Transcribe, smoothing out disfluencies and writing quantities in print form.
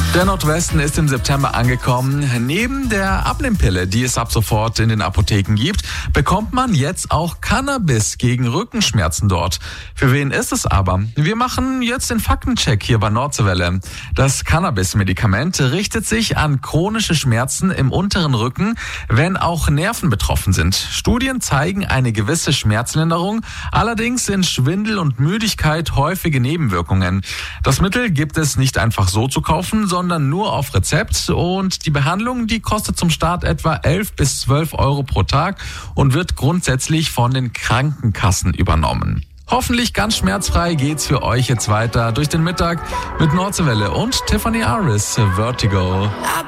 Der Nordwesten ist im September angekommen. Neben der Abnehmpille, die es ab sofort in den Apotheken gibt, bekommt man jetzt auch Cannabis gegen Rückenschmerzen dort. Für wen ist es aber? Wir machen jetzt den Faktencheck hier bei Nordwelle. Das Cannabis-Medikament richtet sich an chronische Schmerzen im unteren Rücken, wenn auch Nerven betroffen sind. Studien zeigen eine gewisse Schmerzlinderung, allerdings sind Schwindel und Müdigkeit häufige Nebenwirkungen. Das Mittel gibt es nicht einfach so zu kaufen, sondern nur auf Rezept, und die Behandlung, die kostet zum Start etwa 11 bis 12 Euro pro Tag und wird grundsätzlich von den Krankenkassen übernommen. Hoffentlich ganz schmerzfrei geht's für euch jetzt weiter durch den Mittag mit Nordwelle und Tiffany Aris, Vertigo.